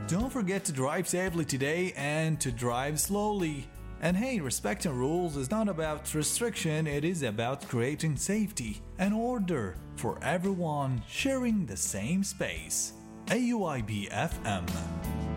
Don't forget to drive safely today and to drive slowly. And hey, respecting rules is not about restriction, it is about creating safety and order for everyone sharing the same space. AUIB FM.